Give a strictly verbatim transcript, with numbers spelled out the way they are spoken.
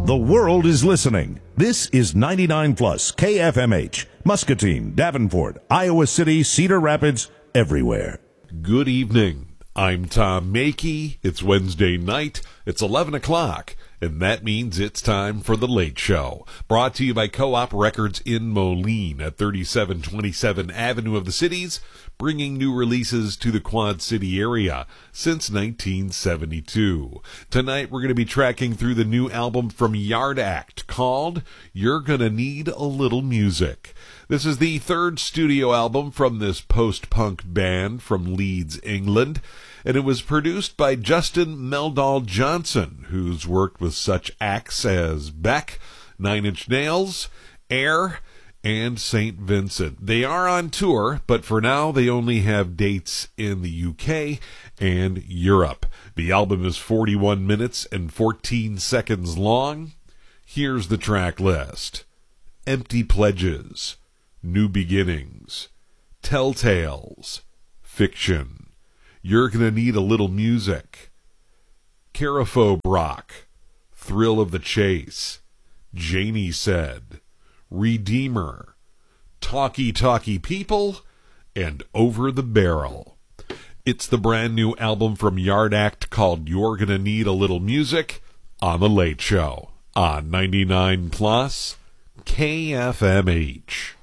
The world is listening. This is ninety-nine plus K F M H, Muscatine, Davenport, Iowa City, Cedar Rapids, everywhere. Good evening. I'm Tom Mackey. It's Wednesday night. It's eleven o'clock, and that means it's time for The Late Show. Brought to you by Co-op Records in Moline at thirty-seven twenty-seven Avenue of the Cities, bringing new releases to the Quad City area since nineteen seventy-two. Tonight we're going to be tracking through the new album from Yard Act called You're Gonna Need a Little Music. This is the third studio album from this post-punk band from Leeds, England, and it was produced by Justin Meldal Johnson, who's worked with such acts as Beck, Nine Inch Nails, Air, and Saint Vincent. They are on tour, but for now they only have dates in the U K and Europe. The album is forty-one minutes and fourteen seconds long. Here's the track list: Empty Pledges, New Beginnings, Telltales, Fiction, You're Gonna Need a Little Music, Caraphobe Rock, Thrill of the Chase, Janie Said, Redeemer, Talkie Talkie People, and Over the Barrel. It's the brand new album from Yard Act called You're Gonna Need a Little Music on The Late Show on ninety-nine plus K F M H.